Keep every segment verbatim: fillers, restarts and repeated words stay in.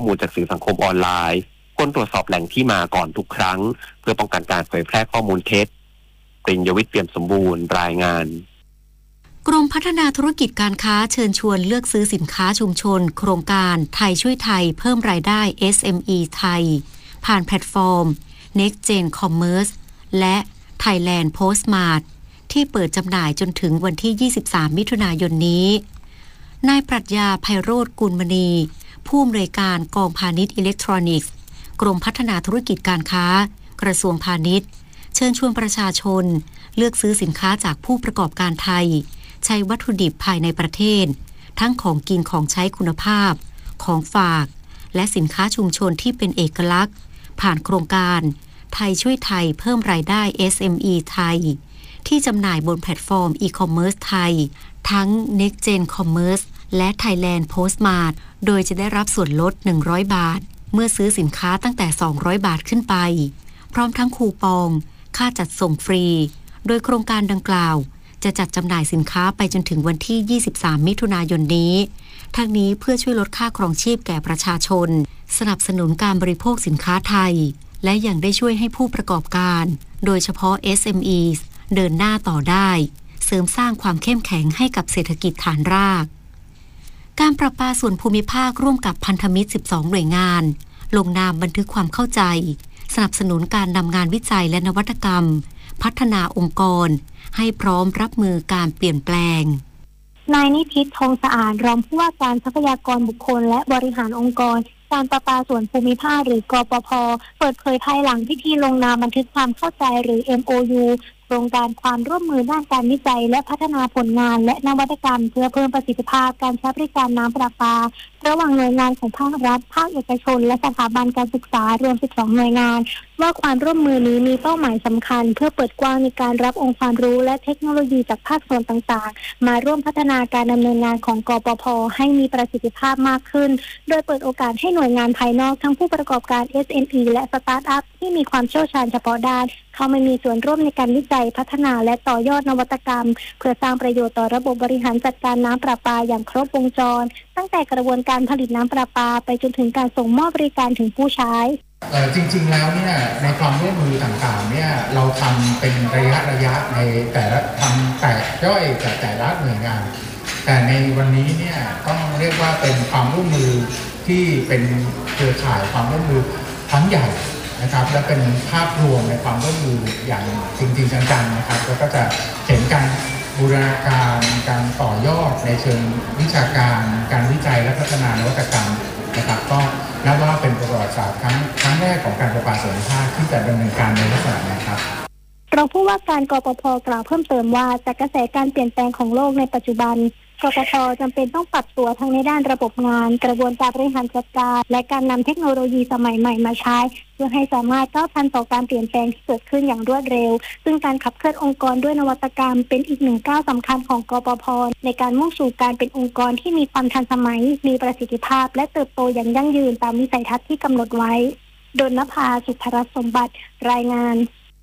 มูลจากสื่อสังคมออนไลน์ควรตรวจสอบแหล่งที่มาก่อนทุกครั้งเพื่อป้องกันการเผยแพร่ข้อมูลเท็จปริญญวิทย์เปี่ยมสมบูรณ์รายงานกรมพัฒนาธุรกิจการค้าเชิญชวนเลือกซื้อสินค้าชุมชนโครงการไทยช่วยไทยเพิ่มรายได้ เอส เอ็ม อี ไทยผ่านแพลตฟอร์ม Next Gen Commerce และ Thailand Postmart ที่เปิดจำหน่ายจนถึงวันที่ ยี่สิบสาม มิถุนายนนี้นายปรัชญาไพโรจน์กุลมณีผู้อำนวยการกองพาณิชย์อิเล็กทรอนิกส์กรมพัฒนาธุรกิจการค้ากระทรวงพาณิชย์เชิญชวนประชาชนเลือกซื้อสินค้าจากผู้ประกอบการไทยใช้วัตถุดิบภายในประเทศทั้งของกินของใช้คุณภาพของฝากและสินค้าชุมชนที่เป็นเอกลักษณ์ผ่านโครงการไทยช่วยไทยเพิ่มรายได้ เอส เอ็ม อี ไทยที่จำหน่ายบนแพลตฟอร์มอีคอมเมิร์ซไทยทั้ง Next Gen Commerce และ Thailand Postmart โดยจะได้รับส่วนลดหนึ่งร้อยบาทเมื่อซื้อสินค้าตั้งแต่สองร้อยบาทขึ้นไปพร้อมทั้งคูปองค่าจัดส่งฟรีโดยโครงการดังกล่าวจะจัดจำหน่ายสินค้าไปจนถึงวันที่ ยี่สิบสาม มิถุนายนนี้ทั้งนี้เพื่อช่วยลดค่าครองชีพแก่ประชาชนสนับสนุนการบริโภคสินค้าไทยและยังได้ช่วยให้ผู้ประกอบการโดยเฉพาะ เอส เอ็ม อี เดินหน้าต่อได้เสริมสร้างความเข้มแข็งให้กับเศรษฐกิจฐานรากการประปาส่วนภูมิภาคร่วมกับพันธมิตรสิบสองหน่วยงานลงนามบันทึกความเข้าใจสนับสนุนการนำงานวิจัยและนวัตกรรมพัฒนาองค์กรให้พร้อมรับมือการเปลี่ยนแปลงนายนิพิษทองสะอาดรองผู้ว่าการทรัพยากรบุคคลและบริหารองค์กรการประปาส่วนภูมิภาคหรือกปภ.เปิดเผยภายหลังพิธีลงนามบันทึกความเข้าใจหรือ เอ็ม โอ ยู โครงการความร่วมมือด้านการวิจัยและพัฒนาผลงานและนวัตกรรมเพื่อเพิ่มประสิทธิภาพการใช้บริการน้ำประปาระหว่างหน่วยงานของภาครัฐภาคเอกชนและสถาบันการศึกษารวมสิบสองหน่วยงานว่าความร่วมมือนี้มีเป้าหมายสำคัญเพื่อเปิดกว้างในการรับองค์ความรู้และเทคโนโลยีจากภาคส่วนต่างๆมาร่วมพัฒนาการดำเนินงานของกปภ.ให้มีประสิทธิภาพมากขึ้นโดยเปิดโอกาสให้หน่วยงานภายนอกทั้งผู้ประกอบการ เอส เอ็ม อี และสตาร์ทอัพที่มีความเชี่ยวชาญเฉพาะด้านเข้ามามีส่วนร่วมในการวิจัยพัฒนาและต่อยอดนวัตกรรมเพื่อสร้างประโยชน์ต่อระบบบริหารจัดการน้ำประปาอย่างครบวงจรตั้งแต่กระบวนการผลิตน้ำประปาไปจนถึงการส่งมอบบริการถึงผู้ใช้จริงๆแล้วเนี่ยในความร่วมมือต่างๆเนี่ยเราทำเป็นระยะระยะในแต่ละทำแต่ย่อยแต่แต่ละหน่วยงานแต่ในวันนี้เนี่ยต้องเรียกว่าเป็นความร่วมมือที่เป็นเครือข่ายความร่วมมือทั้งใหญ่นะครับและเป็นภาพรวมในความร่วมมืออย่างจริงๆจังๆนะครับแล้วก็จะเห็นการบูรณาการการต่อยอดในเชิงวิชาการการวิจัยและพัฒนานวัตกรรมนะครับก็นับว่าเป็นประวัติศาสตร์ครั้งครั้งแรกของการประปาส่วนภูมิภาคที่จะดำเนินการในลักษณะนี้ครับรองผู้ว่าการกปภ.กล่าวเพิ่มเติมว่าจากกระแสการเปลี่ยนแปลงของโลกในปัจจุบันกปภ.จำเป็นต้องปรับตัวทั้งในด้านระบบงานกระบวนการบริหารจัดการและการนำเทคโนโลยีสมัยใหม่มาใช้เพื่อให้สามารถก้าวทันต่อการเปลี่ยนแปลงที่เกิดขึ้นอย่างรวดเร็วซึ่งการขับเคลื่อนองค์กรด้วยนวัตกรรมเป็นอีกหนึ่งก้าวสำคัญของกปภ.ในการมุ่งสู่การเป็นองค์กรที่มีความทันสมัยมีประสิทธิภาพและเติบโตอย่างยั่งยืนตามวิสัยทัศน์ที่กำหนดไว้ดลนภาสุทรสมบัติรายงาน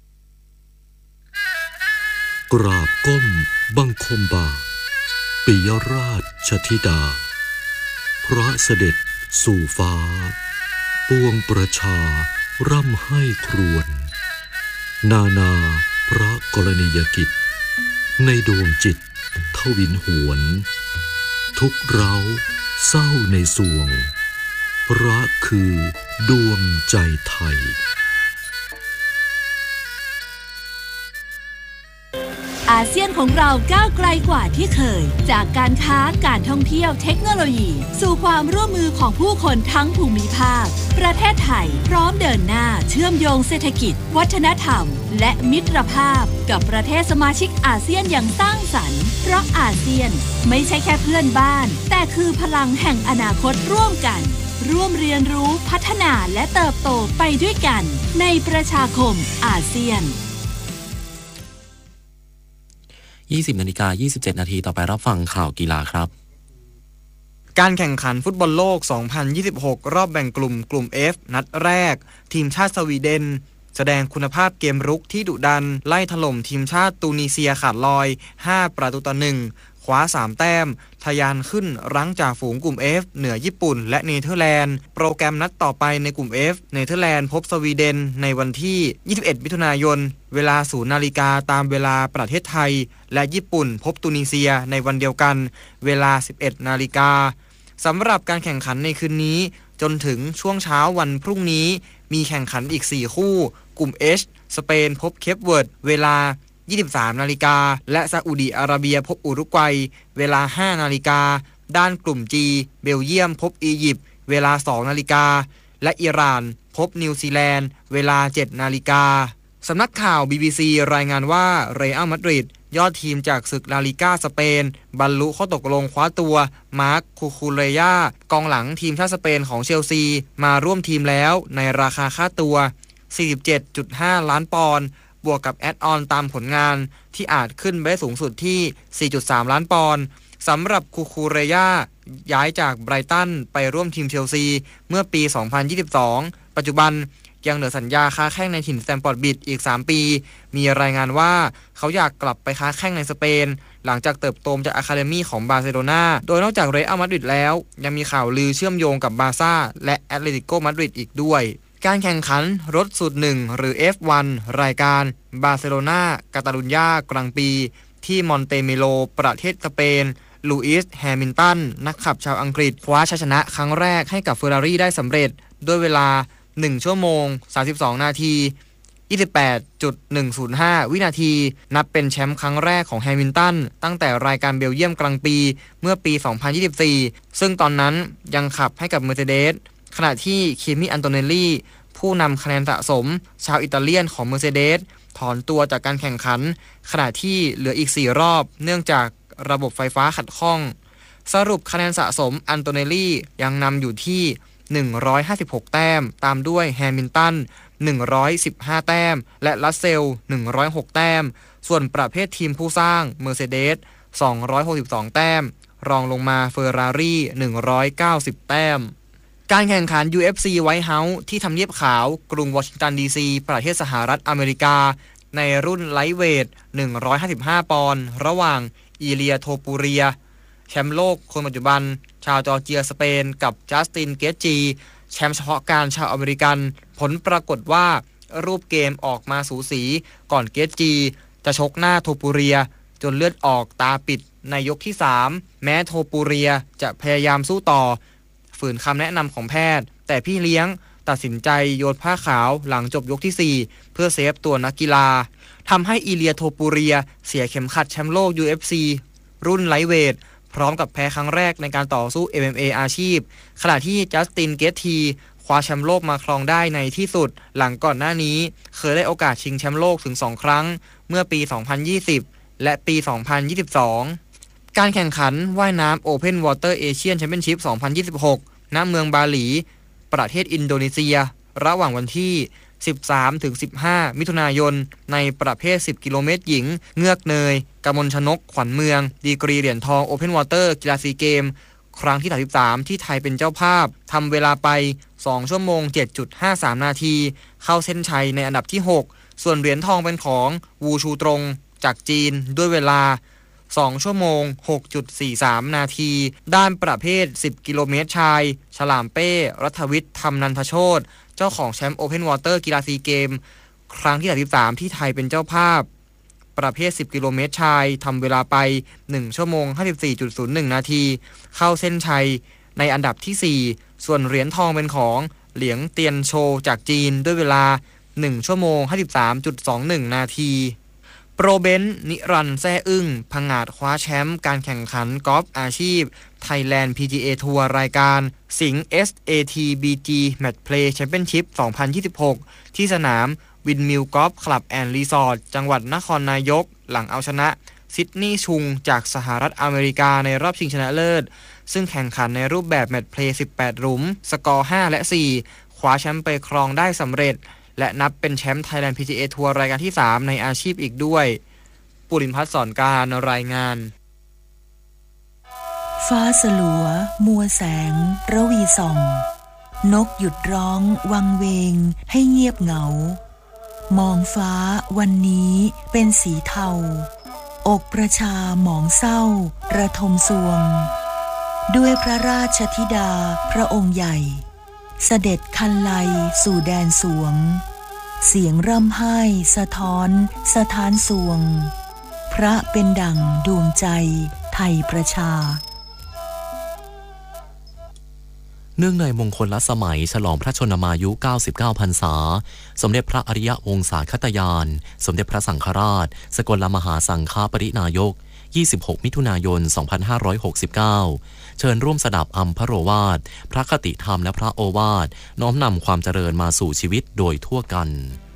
กราบก้มบังคมบาทปิยราชธิดาพระเสด็จสู่ฟ้าปวงประชาร่ำให้ครวญนานาพระกรณียกิจในดวงจิตทวินหวนทุกเร้าเศร้าในสวงพระคือดวงใจไทยอาเซียนของเราก้าวไกลกว่าที่เคยจากการค้าการท่องเที่ยวเทคโนโลยีสู่ความร่วมมือของผู้คนทั้งภูมิภาคประเทศไทยพร้อมเดินหน้าเชื่อมโยงเศรษฐกิจวัฒนธรรมและมิตรภาพกับประเทศสมาชิกอาเซียนอย่างสร้างสรรค์เพราะอาเซียนไม่ใช่แค่เพื่อนบ้านแต่คือพลังแห่งอนาคตร่วมกันร่วมเรียนรู้พัฒนาและเติบโตไปด้วยกันในประชาคมอาเซียนยี่สิบนาฬิกายี่สิบเจ็ดนาทีต่อไปรับฟังข่าวกีฬาครับการแข่งขันฟุตบอลโลกสองพันยี่สิบหกรอบแบ่งกลุ่มกลุ่ม F นัดแรกทีมชาติสวีเดนแสดงคุณภาพเกมรุกที่ดุดันไล่ถล่มทีมชาติตูนิเซียขาดลอยห้าประตูต่อหนึ่งคว้าสามแต้มทะยานขึ้นรั้งจ่าฝูงกลุ่ม F เหนือญี่ปุ่นและเนเธอร์แลนด์โปรแกรมนัดต่อไปในกลุ่ม F เนเธอร์แลนด์พบสวีเดนในวันที่ยี่สิบเอ็ดมิถุนายนเวลาศูนย์นาฬิกาตามเวลาประเทศไทยและญี่ปุ่นพบตุนิเซียในวันเดียวกันเวลาสิบเอ็ดนาฬิกาสำหรับการแข่งขันในคืนนี้จนถึงช่วงเช้าวันพรุ่งนี้มีแข่งขันอีกสี่คู่กลุ่ม H สเปนพบเคปเวิร์ดเวลายี่สิบสามนาฬิกาและซาอุดิอาระเบียพบอุรุกวัยเวลาห้านาฬิกาด้านกลุ่ม G เบลเยียมพบอียิปต์เวลาสองนาฬิกาและอิหร่านพบนิวซีแลนด์เวลาเจ็ดนาฬิกาสำนักข่าว บี บี ซี รายงานว่าเรอัลมาดริดยอดทีมจากศึกลาลิก้าสเปนบรรลุข้อตกลงคว้าตัวมาร์คคูคูเรย่ากองหลังทีมชาติสเปนของเชลซีมาร่วมทีมแล้วในราคาค่าตัว สี่สิบเจ็ดจุดห้า ล้านปอนด์บวกกับแอดออนตามผลงานที่อาจขึ้นไปสูงสุดที่ สี่จุดสาม ล้านปอนด์สำหรับคูคูเรย่าย้ายจากไบรตันไปร่วมทีมเชลซีเมื่อปี สองพันยี่สิบสอง ปัจจุบันยังเหลือสัญญาค้าแข้งในถิ่นสแตมฟอร์ดบริดจ์อีกสามปีมีรายงานว่าเขาอยากกลับไปค้าแข้งในสเปนหลังจากเติบโตจากอะคาเดมี่ของบาร์เซโลนาโดยนอกจากเรอัลมาดริดแล้วยังมีข่าวลือเชื่อมโยงกับบาร์ซ่าและแอตเลติโกมาดริดอีกด้วยการแข่งขันรถสูตรหนึ่งหรือ เอฟ วัน รายการบาร์เซโลนากาตาลุญญากลางปีที่มอนเตเมโลประเทศสเปนลูอิสแฮมิลตันนักขับชาวอังกฤษคว้าชัยชนะครั้งแรกให้กับเฟอร์รารี่ได้สำเร็จด้วยเวลาหนึ่งชั่วโมงสามสิบสองนาที ยี่สิบแปดจุดหนึ่งศูนย์ห้า วินาทีนับเป็นแชมป์ครั้งแรกของแฮมิลตันตั้งแต่รายการเบลเยียมกลางปีเมื่อปี สองพันยี่สิบสี่ ซึ่งตอนนั้นยังขับให้กับ Mercedes ขณะที่คิมิอันโตเนลลี่ผู้นำคะแนนสะสมชาวอิตาเลียนของ Mercedes ถอนตัวจากการแข่งขันขณะที่เหลืออีกสี่รอบเนื่องจากระบบไฟฟ้าขัดข้องสรุปคะแนนสะสมอันโตเนลลี่ยังนำอยู่ที่หนึ่งร้อยห้าสิบหกแต้มตามด้วยแฮมิลตันหนึ่งร้อยสิบห้าแต้มและรัสเซลหนึ่งร้อยหกแต้มส่วนประเภททีมผู้สร้าง Mercedes สองร้อยหกสิบสองแต้มรองลงมาเฟอร์รารี่หนึ่งร้อยเก้าสิบแต้มการแข่งขัน ยู เอฟ ซี White House ที่ทำเนียบขาวกรุงวอชิงตันดีซีประเทศสหรัฐอเมริกาในรุ่นไลท์เวทหนึ่งร้อยห้าสิบห้าปอนด์ระหว่างอีเลียโทปูเรียแชมป์โลกคนปัจจุบันชาวจอร์เจียสเปนกับจัสตินเกตจีแชมป์เฉพาะการชาวอเมริกันผลปรากฏว่ารูปเกมออกมาสูสีก่อนเกตจีจะชกหน้าโทปูเรียจนเลือดออกตาปิดในยกที่สามแม้โทปูเรียจะพยายามสู้ต่อฝืนคำแนะนำของแพทย์แต่พี่เลี้ยงตัดสินใจโยนผ้าขาวหลังจบยกที่สี่เพื่อเซฟตัวนักกีฬาทำให้อีเลียโทปูเรียเสียเข็มขัดแชมป์โลก ยู เอฟ ซี รุ่นไลท์เวทพร้อมกับแพ้ครั้งแรกในการต่อสู้ เอ็ม เอ็ม เอ อาชีพขณะที่จัสตินเกตทีคว้าแชมป์โลกมาครองได้ในที่สุดหลังก่อนหน้านี้เคยได้โอกาสชิงแชมป์โลกถึงสองครั้งเมื่อปี สองพันยี่สิบ และปี สองพันยี่สิบสอง การแข่งขันว่ายน้ำ Open Water Asian Championship สองพันยี่สิบหก ณ เมืองบาหลีประเทศอินโดนีเซียระหว่างวันที่ สิบสามถึงสิบห้า มิถุนายนในประเภท สิบ กิโลเมตรหญิงเงือกเนยกมลชนกขวัญเมืองดีกรีเหรียญทอง Open Water กีฬาซีเกมครั้งที่สามสิบสามที่ไทยเป็นเจ้าภาพทำเวลาไปสองชั่วโมง เจ็ดจุดห้าสาม นาทีเข้าเส้นชัยในอันดับที่หกส่วนเหรียญทองเป็นของวูชูตรงจากจีนด้วยเวลาสองชั่วโมง หกจุดสี่สาม นาทีด้านประเภทสิบกิโลเมตรชายฉลามเป้รัฐวิทย์ธรรมนันทโชติเจ้าของแชมป์ Open Water กีฬาซีเกมครั้งที่สามสิบสามที่ไทยเป็นเจ้าภาพประเภทสิบกิโลเมตรชายทำเวลาไปหนึ่งชั่วโมง ห้าสิบสี่จุดศูนย์หนึ่ง นาทีเข้าเส้นชัยในอันดับที่สี่ส่วนเหรียญทองเป็นของเหลียงเตียนโชจากจีนด้วยเวลาหนึ่งชั่วโมง ห้าสิบสามจุดสองหนึ่ง นาทีโปรเบนซ์นิรันดร์แซ่อึ้งผงาดคว้าแชมป์การแข่งขันกอล์ฟอาชีพ Thailand พี จี เอ ทัวร์รายการสิงห์ เอส เอ ที บี จี Match Play Championship สองพันยี่สิบหกที่สนามวินมิลกอล์ฟคลับแอนด์รีสอร์ทจังหวัดนครนายกหลังเอาชนะซิดนีย์ชุงจากสหรัฐอเมริกาในรอบชิงชนะเลิศซึ่งแข่งขันในรูปแบบแมตช์เพลย์สิบแปดหลุมสกอร์ห้าและสี่คว้าแชมป์ไปครองได้สำเร็จและนับเป็นแชมป์ Thailand พี จี เอ ทัวร์รายการที่สามในอาชีพอีกด้วยปุรินทร์พัฒน์สอนการรายงานฟ้าสลัวมัวแสงระวีส่องนกหยุดร้องวังเวงให้เงียบเหงามองฟ้าวันนี้เป็นสีเทาอกประชาหมองเศร้าระทมสวงด้วยพระราชธิดาพระองค์ใหญ่เสด็จคันไลสู่แดนสวงเสียงร่ำไห้สะท้อนสถานสวงพระเป็นดั่งดวงใจไทยประชาเนื่องในมงคลละสมัยฉลองพระชนมายุ เก้าสิบเก้า พรรษาสมเด็จพระอริยวงศาคตยานสมเด็จพระสังฆราชสกลมหาสังฆปรินายกยี่สิบหกมิถุนายนสองพันห้าร้อยหกสิบเก้าเชิญร่วมสดับอัมพโรวาทพระคติธรรมและพระโอวาทน้อมนำความเจริญมาสู่ชีวิตโดยทั่วกัน